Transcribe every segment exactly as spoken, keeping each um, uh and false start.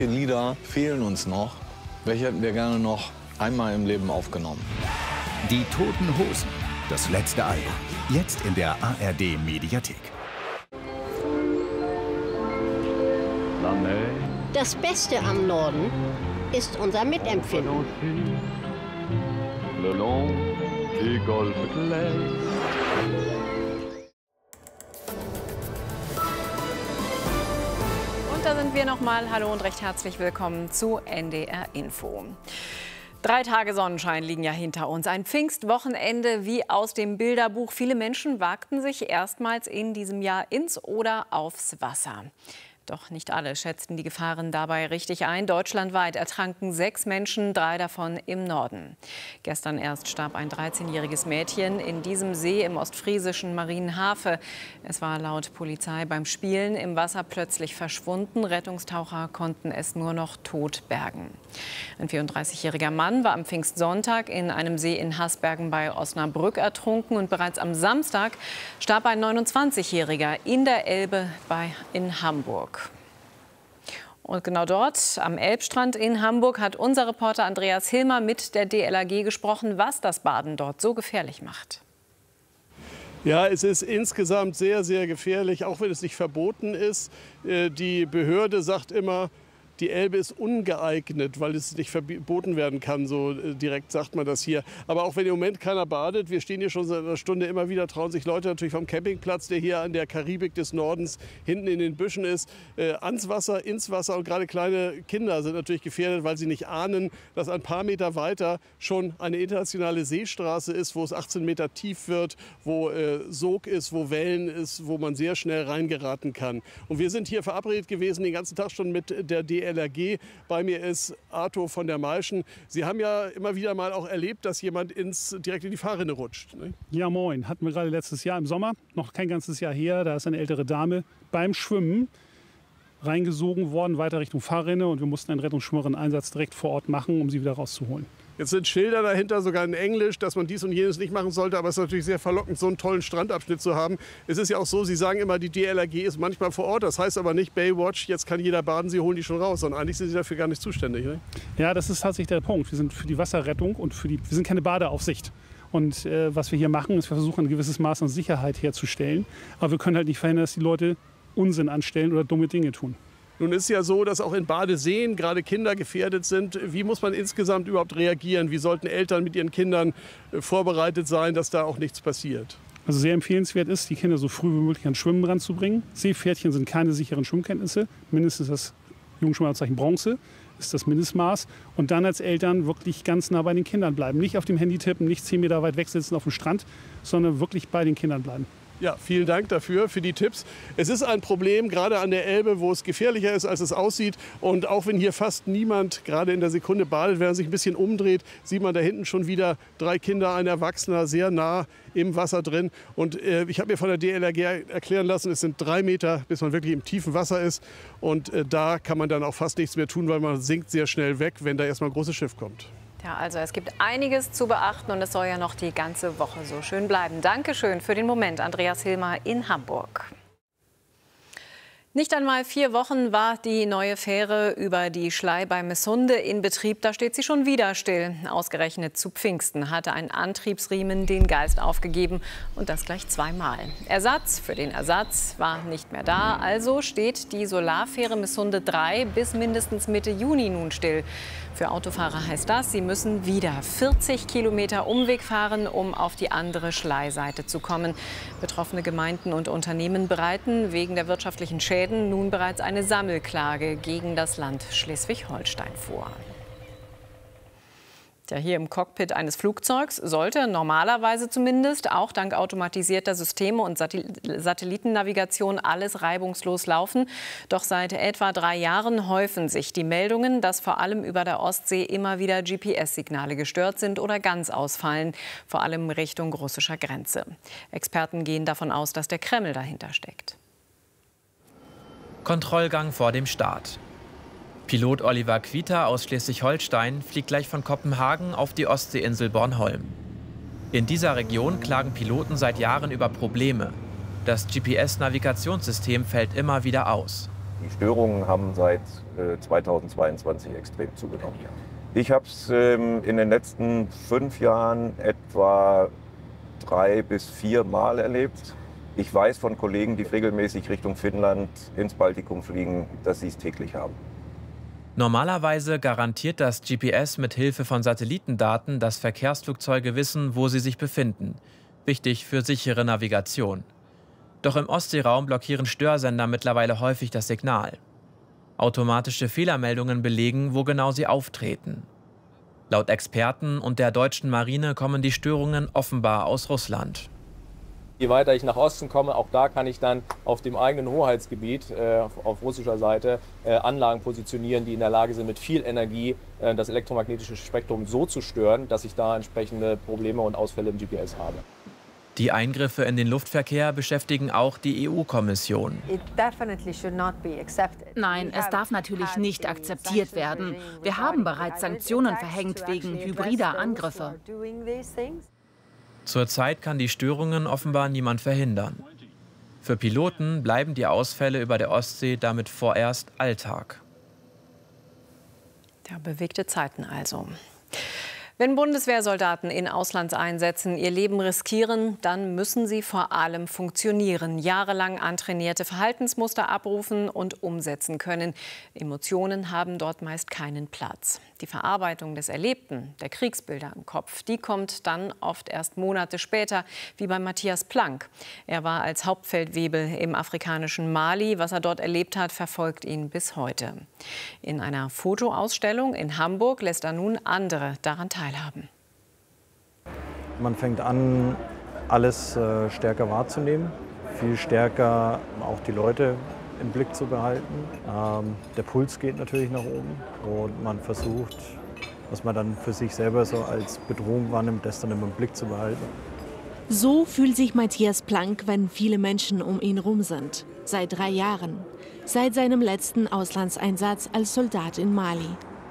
Lieder fehlen uns noch. Welche hätten wir gerne noch einmal im Leben aufgenommen? Die Toten Hosen, das letzte Album. Jetzt in der A R D-Mediathek. Das Beste am Norden ist unser Mitempfinden. Und da sind wir nochmal. Hallo und recht herzlich willkommen zu N D R Info. Drei Tage Sonnenschein liegen ja hinter uns. Ein Pfingstwochenende wie aus dem Bilderbuch. Viele Menschen wagten sich erstmals in diesem Jahr ins oder aufs Wasser. Doch nicht alle schätzten die Gefahren dabei richtig ein. Deutschlandweit ertranken sechs Menschen, drei davon im Norden. Gestern erst starb ein dreizehnjähriges Mädchen in diesem See im ostfriesischen Marienhafe. Es war laut Polizei beim Spielen im Wasser plötzlich verschwunden. Rettungstaucher konnten es nur noch tot bergen. Ein vierunddreißigjähriger Mann war am Pfingstsonntag in einem See in Hasbergen bei Osnabrück ertrunken. Und bereits am Samstag starb ein neunundzwanzigjähriger in der Elbe bei, in Hamburg. Und genau dort, am Elbstrand in Hamburg, hat unser Reporter Andreas Hilmer mit der D L R G gesprochen, was das Baden dort so gefährlich macht. Ja, es ist insgesamt sehr, sehr gefährlich, auch wenn es nicht verboten ist. Die Behörde sagt immer, die Elbe ist ungeeignet, weil es nicht verboten werden kann, so direkt sagt man das hier. Aber auch wenn im Moment keiner badet, wir stehen hier schon seit einer Stunde immer wieder, trauen sich Leute natürlich vom Campingplatz, der hier an der Karibik des Nordens hinten in den Büschen ist, äh, ans Wasser, ins Wasser. Und gerade kleine Kinder sind natürlich gefährdet, weil sie nicht ahnen, dass ein paar Meter weiter schon eine internationale Seestraße ist, wo es achtzehn Meter tief wird, wo äh, Sog ist, wo Wellen ist, wo man sehr schnell reingeraten kann. Und wir sind hier verabredet gewesen, den ganzen Tag schon mit der D L R G. Bei mir ist Arthur von der Malschen. Sie haben ja immer wieder mal auch erlebt, dass jemand ins, direkt in die Fahrrinne rutscht, ne? Ja, moin. Hatten wir gerade letztes Jahr im Sommer, noch kein ganzes Jahr her. Da ist eine ältere Dame beim Schwimmen reingesogen worden, weiter Richtung Fahrrinne. Und wir mussten einen Rettungsschwimmerin-Einsatz direkt vor Ort machen, um sie wieder rauszuholen. Jetzt sind Schilder dahinter, sogar in Englisch, dass man dies und jenes nicht machen sollte. Aber es ist natürlich sehr verlockend, so einen tollen Strandabschnitt zu haben. Es ist ja auch so, Sie sagen immer, die D L R G ist manchmal vor Ort. Das heißt aber nicht Baywatch, jetzt kann jeder baden, Sie holen die schon raus. Sondern eigentlich sind Sie dafür gar nicht zuständig, ne? Ja, das ist tatsächlich der Punkt. Wir sind für die Wasserrettung und für die, wir sind keine Badeaufsicht. Und äh, was wir hier machen, ist, wir versuchen ein gewisses Maß an Sicherheit herzustellen. Aber wir können halt nicht verhindern, dass die Leute Unsinn anstellen oder dumme Dinge tun. Nun ist es ja so, dass auch in Badeseen gerade Kinder gefährdet sind. Wie muss man insgesamt überhaupt reagieren? Wie sollten Eltern mit ihren Kindern vorbereitet sein, dass da auch nichts passiert? Also sehr empfehlenswert ist, die Kinder so früh wie möglich ans Schwimmen ranzubringen. Seepferdchen sind keine sicheren Schwimmkenntnisse. Mindestens das Jugendschwimmerzeichen Bronze ist das Mindestmaß. Und dann als Eltern wirklich ganz nah bei den Kindern bleiben. Nicht auf dem Handy tippen, nicht zehn Meter weit weg sitzen auf dem Strand, sondern wirklich bei den Kindern bleiben. Ja, vielen Dank dafür, für die Tipps. Es ist ein Problem, gerade an der Elbe, wo es gefährlicher ist, als es aussieht. Und auch wenn hier fast niemand gerade in der Sekunde badet, wenn man sich ein bisschen umdreht, sieht man da hinten schon wieder drei Kinder, ein Erwachsener, sehr nah im Wasser drin. Und äh, ich habe mir von der D L R G erklären lassen, es sind drei Meter, bis man wirklich im tiefen Wasser ist. Und äh, da kann man dann auch fast nichts mehr tun, weil man sinkt sehr schnell weg, wenn da erstmal ein großes Schiff kommt. Ja, also es gibt einiges zu beachten und es soll ja noch die ganze Woche so schön bleiben. Dankeschön für den Moment, Andreas Hilmer in Hamburg. Nicht einmal vier Wochen war die neue Fähre über die Schlei bei Messunde in Betrieb. Da steht sie schon wieder still. Ausgerechnet zu Pfingsten hatte ein Antriebsriemen den Geist aufgegeben und das gleich zweimal. Ersatz für den Ersatz war nicht mehr da. Also steht die Solarfähre Messunde drei bis mindestens Mitte Juni nun still. Für Autofahrer heißt das, sie müssen wieder vierzig Kilometer Umweg fahren, um auf die andere Schleiseite zu kommen. Betroffene Gemeinden und Unternehmen bereiten wegen der wirtschaftlichen Schäden nun bereits eine Sammelklage gegen das Land Schleswig-Holstein vor. Ja, hier im Cockpit eines Flugzeugs sollte normalerweise zumindest auch dank automatisierter Systeme und Satellitennavigation alles reibungslos laufen. Doch seit etwa drei Jahren häufen sich die Meldungen, dass vor allem über der Ostsee immer wieder G P S-Signale gestört sind oder ganz ausfallen, vor allem Richtung russischer Grenze. Experten gehen davon aus, dass der Kreml dahinter steckt. Kontrollgang vor dem Start. Pilot Oliver Quita aus Schleswig-Holstein fliegt gleich von Kopenhagen auf die Ostseeinsel Bornholm. In dieser Region klagen Piloten seit Jahren über Probleme. Das G P S-Navigationssystem fällt immer wieder aus. Die Störungen haben seit äh, zweitausendzweiundzwanzig extrem zugenommen. Ich habe es ähm, in den letzten fünf Jahren etwa drei bis vier Mal erlebt. Ich weiß von Kollegen, die regelmäßig Richtung Finnland ins Baltikum fliegen, dass sie es täglich haben. Normalerweise garantiert das G P S mit Hilfe von Satellitendaten, dass Verkehrsflugzeuge wissen, wo sie sich befinden. Wichtig für sichere Navigation. Doch im Ostseeraum blockieren Störsender mittlerweile häufig das Signal. Automatische Fehlermeldungen belegen, wo genau sie auftreten. Laut Experten und der deutschen Marine kommen die Störungen offenbar aus Russland. Je weiter ich nach Osten komme, auch da kann ich dann auf dem eigenen Hoheitsgebiet äh, auf, auf russischer Seite äh, Anlagen positionieren, die in der Lage sind, mit viel Energie äh, das elektromagnetische Spektrum so zu stören, dass ich da entsprechende Probleme und Ausfälle im G P S habe. Die Eingriffe in den Luftverkehr beschäftigen auch die E U-Kommission. Nein, es darf natürlich nicht akzeptiert werden. Wir haben bereits Sanktionen verhängt wegen hybrider Angriffe. Zurzeit kann die Störungen offenbar niemand verhindern. Für Piloten bleiben die Ausfälle über der Ostsee damit vorerst Alltag. Ja, bewegte Zeiten also. Wenn Bundeswehrsoldaten in Auslandseinsätzen ihr Leben riskieren, dann müssen sie vor allem funktionieren, jahrelang antrainierte Verhaltensmuster abrufen und umsetzen können. Emotionen haben dort meist keinen Platz. Die Verarbeitung des Erlebten, der Kriegsbilder im Kopf, die kommt dann oft erst Monate später, wie bei Matthias Planck. Er war als Hauptfeldwebel im afrikanischen Mali. Was er dort erlebt hat, verfolgt ihn bis heute. In einer Fotoausstellung in Hamburg lässt er nun andere daran teilhaben. Haben. Man fängt an, alles äh, stärker wahrzunehmen, viel stärker auch die Leute im Blick zu behalten. Ähm, der Puls geht natürlich nach oben und man versucht, was man dann für sich selber so als Bedrohung wahrnimmt, das dann immer im Blick zu behalten. So fühlt sich Matthias Planck, wenn viele Menschen um ihn rum sind. Seit drei Jahren, seit seinem letzten Auslandseinsatz als Soldat in Mali.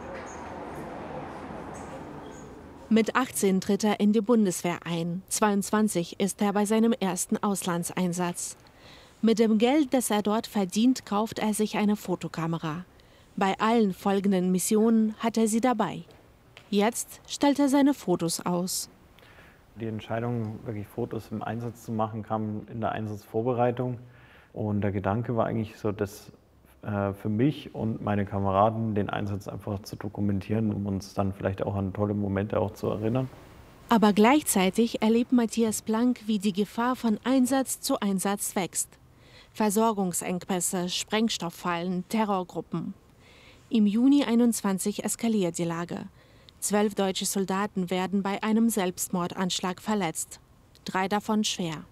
Mit achtzehn tritt er in die Bundeswehr ein. zweiundzwanzig ist er bei seinem ersten Auslandseinsatz. Mit dem Geld, das er dort verdient, kauft er sich eine Fotokamera. Bei allen folgenden Missionen hat er sie dabei. Jetzt stellt er seine Fotos aus. Die Entscheidung, wirklich Fotos im Einsatz zu machen, kam in der Einsatzvorbereitung. Und der Gedanke war eigentlich so, dass für mich und meine Kameraden den Einsatz einfach zu dokumentieren, um uns dann vielleicht auch an tolle Momente auch zu erinnern. Aber gleichzeitig erlebt Matthias Planck, wie die Gefahr von Einsatz zu Einsatz wächst. Versorgungsengpässe, Sprengstofffallen, Terrorgruppen. Im Juni einundzwanzig eskaliert die Lage. Zwölf deutsche Soldaten werden bei einem Selbstmordanschlag verletzt. Drei davon schwer.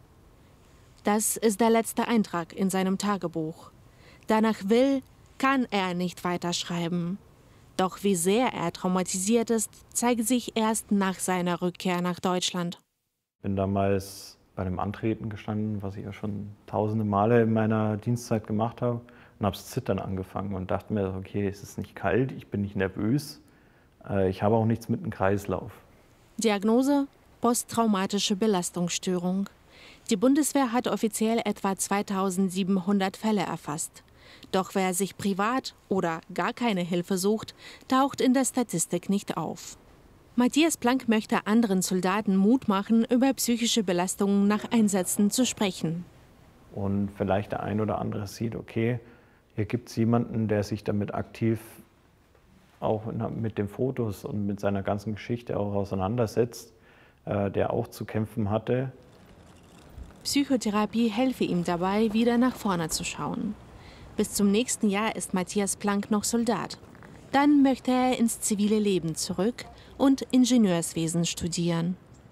Das ist der letzte Eintrag in seinem Tagebuch. Danach will, kann er nicht weiterschreiben. Doch wie sehr er traumatisiert ist, zeigt sich erst nach seiner Rückkehr nach Deutschland. Ich bin damals bei dem Antreten gestanden, was ich ja schon tausende Male in meiner Dienstzeit gemacht habe, und habe das Zittern angefangen und dachte mir, okay, es ist nicht kalt, ich bin nicht nervös, ich habe auch nichts mit dem Kreislauf. Diagnose: posttraumatische Belastungsstörung. Die Bundeswehr hat offiziell etwa zweitausendsiebenhundert Fälle erfasst. Doch wer sich privat oder gar keine Hilfe sucht, taucht in der Statistik nicht auf. Matthias Planck möchte anderen Soldaten Mut machen, über psychische Belastungen nach Einsätzen zu sprechen. Und vielleicht der ein oder andere sieht, okay, hier gibt es jemanden, der sich damit aktiv auch mit den Fotos und mit seiner ganzen Geschichte auch auseinandersetzt, äh, der auch zu kämpfen hatte. Psychotherapie helfe ihm dabei, wieder nach vorne zu schauen. Bis zum nächsten Jahr ist Matthias Planck noch Soldat. Dann möchte er ins zivile Leben zurück und Ingenieurswesen studieren.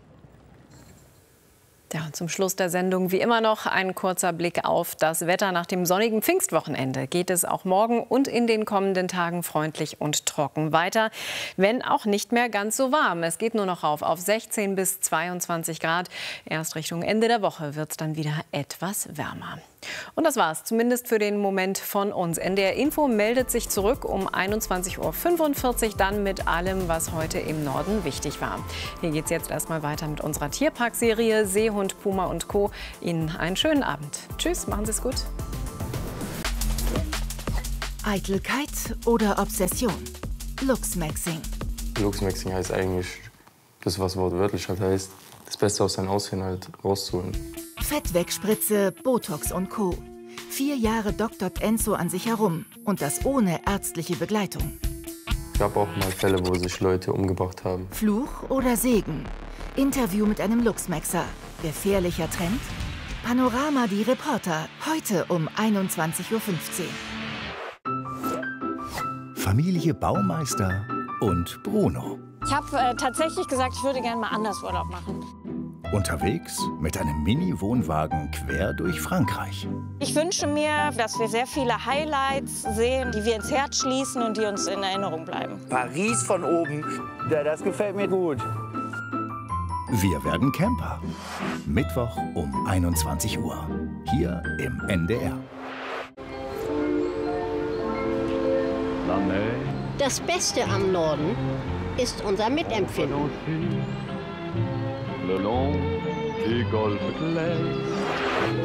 Ja, und zum Schluss der Sendung wie immer noch ein kurzer Blick auf das Wetter. Nach dem sonnigen Pfingstwochenende geht es auch morgen und in den kommenden Tagen freundlich und trocken weiter, wenn auch nicht mehr ganz so warm. Es geht nur noch rauf auf sechzehn bis zweiundzwanzig Grad. Erst Richtung Ende der Woche wird es dann wieder etwas wärmer. Und das war's zumindest für den Moment von uns. N D R Info meldet sich zurück um einundzwanzig Uhr fünfundvierzig, dann mit allem, was heute im Norden wichtig war. Hier geht's jetzt erstmal weiter mit unserer Tierpark-Serie Seehund, Puma und Co. Ihnen einen schönen Abend. Tschüss, machen Sie es gut. Eitelkeit oder Obsession? Luxmaxing. Luxmaxing heißt eigentlich, das was wortwörtlich halt heißt, das Beste aus seinem Aussehen halt rauszuholen. Fettwegspritze, Botox und Co. Vier Jahre doktort Enzo an sich herum und das ohne ärztliche Begleitung. Es gab auch mal Fälle, wo sich Leute umgebracht haben. Fluch oder Segen? Interview mit einem Luxmaxer. Gefährlicher Trend? Panorama die Reporter, heute um einundzwanzig Uhr fünfzehn. Familie Baumeister und Bruno. Ich habe äh, tatsächlich gesagt, ich würde gerne mal anders Urlaub machen. Unterwegs mit einem Mini-Wohnwagen quer durch Frankreich. Ich wünsche mir, dass wir sehr viele Highlights sehen, die wir ins Herz schließen und die uns in Erinnerung bleiben. Paris von oben, ja, das gefällt mir gut. Wir werden Camper. Mittwoch um einundzwanzig Uhr. Hier im N D R. Das Beste am Norden ist unser Mitempfinden. Le long des golfes clairs,